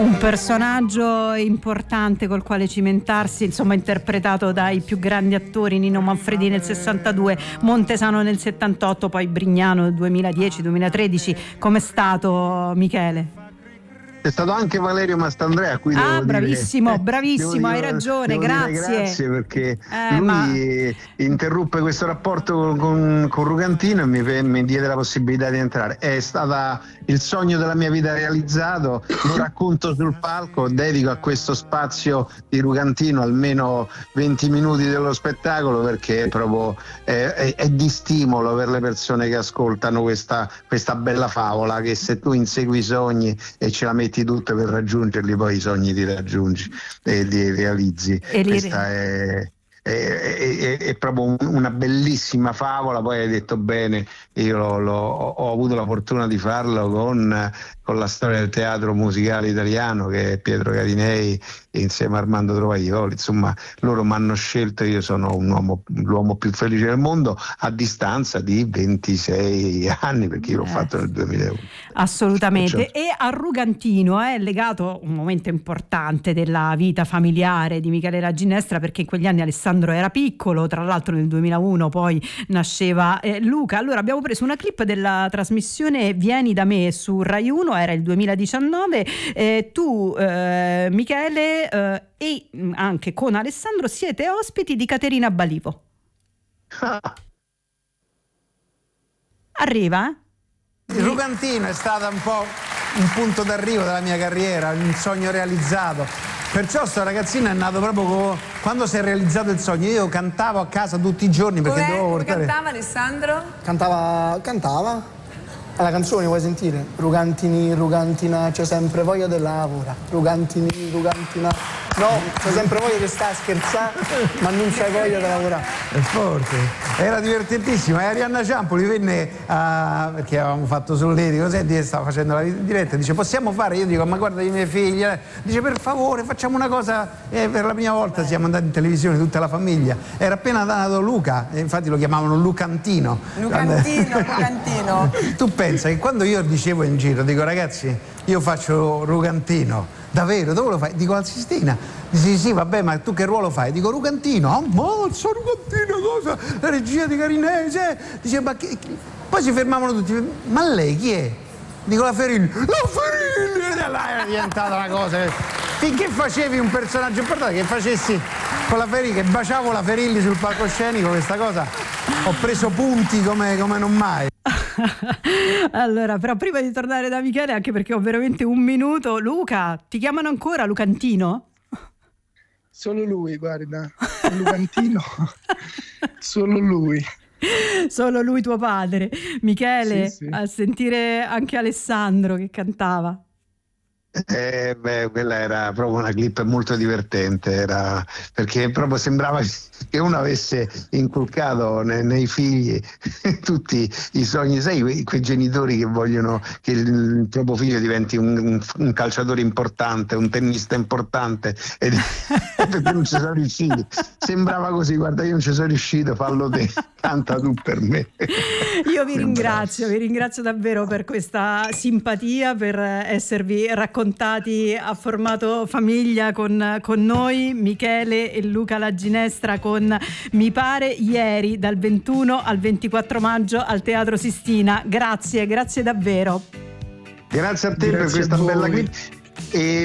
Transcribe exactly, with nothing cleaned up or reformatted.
Un personaggio importante col quale cimentarsi, insomma, interpretato dai più grandi attori: Nino Manfredi nel sessantadue, Montesano nel settantotto, poi Brignano nel duemiladieci duemilatredici. Com'è stato, Michele? C'è stato anche Valerio Mastandrea, a cui ah, devo bravissimo, dire, bravissimo, devo hai dire, ragione, devo grazie. Dire grazie perché eh, lui ma... interruppe questo rapporto con, con, con Rugantino e mi, mi diede la possibilità di entrare. È stata il sogno della mia vita realizzato, lo racconto sul palco, dedico a questo spazio di Rugantino almeno venti minuti dello spettacolo, perché è proprio è, è, è di stimolo per le persone che ascoltano questa, questa bella favola, che se tu insegui i sogni e ce la metti tutte per raggiungerli, poi i sogni li raggiungi e li realizzi. E li... Questa è, è, è, è proprio una bellissima favola. Poi hai detto bene, io l'ho, l'ho, ho avuto la fortuna di farlo con, con la storia del teatro musicale italiano, che è Pietro Carinei insieme a Armando Trovaioli. Insomma, loro mi hanno scelto, io sono un uomo, l'uomo più felice del mondo, a distanza di ventisei anni, perché io l'ho eh. fatto nel duemilauno. Assolutamente. Perciò... E a Rugantino è legato un momento importante della vita familiare di Michele La Ginestra, perché in quegli anni Alessandro era piccolo, tra l'altro nel duemilauno poi nasceva eh, Luca. Allora abbiamo preso una clip della trasmissione Vieni da me su Rai uno, era il duemiladiciannove, eh, tu eh, Michele eh, e anche con Alessandro siete ospiti di Caterina Balivo. Arriva? Il Rugantino è stato un po' un punto d'arrivo della mia carriera, un sogno realizzato. Perciò sto ragazzino è nato proprio co- quando si è realizzato il sogno. Io cantavo a casa tutti i giorni perché Com'è? dovevo portare... Come cantava Alessandro? Cantava... cantava? La canzone vuoi sentire? Rugantini, Rugantina, c'è sempre voglia di lavora. Rugantini, Rugantina. No, c'è sempre voglia di stare a scherzare, ma non c'hai voglia di lavorare. È forte. Era divertentissimo. E Arianna Ciampoli venne a... perché avevamo fatto solletico, senti, stava facendo la diretta, dice possiamo fare? Io dico ma guarda i miei figli, dice per favore facciamo una cosa, e per la prima volta siamo andati in televisione tutta la famiglia. Era appena nato Luca, e infatti lo chiamavano Lucantino. Lucantino, Lucantino. Tu pensa che quando io dicevo in giro, dico ragazzi io faccio Rugantino, davvero, dove lo fai? Dico al Sistina. Dice sì, sì, vabbè, ma tu che ruolo fai? Dico Rugantino. Ammazza, Rugantino, cosa? La regia di Carinese. Dice, ma che... Poi si fermavano tutti. Ma lei chi è? Dico la Ferilli. La Ferilli! E là era diventata una cosa. Finché facevi un personaggio importante, che facessi con la Ferilli, che baciavo la Ferilli sul palcoscenico, questa cosa ho preso punti come, come non mai. Allora, però prima di tornare da Michele, anche perché ho veramente un minuto, Luca, ti chiamano ancora Lucantino? Solo lui, guarda, Lucantino, solo lui. Solo lui tuo padre. Michele, sì, sì. A sentire anche Alessandro che cantava. Eh, beh, quella era proprio una clip molto divertente, era perché proprio sembrava che uno avesse inculcato nei, nei figli tutti i sogni, sai, quei, quei genitori che vogliono che il, il proprio figlio diventi un, un, un calciatore importante, un tennista importante, ed perché non ci sono riusciti. Sembrava così, guarda, io non ci sono riuscito, fallo te, canta tu per me. Io vi ringrazio, vi ringrazio davvero per questa simpatia, per esservi raccontati a formato famiglia con, con noi, Michele e Luca La Ginestra, con Mi pare ieri, dal ventuno al ventiquattro maggio al Teatro Sistina. Grazie, grazie davvero. Grazie a te Grazie per questa bella clip. E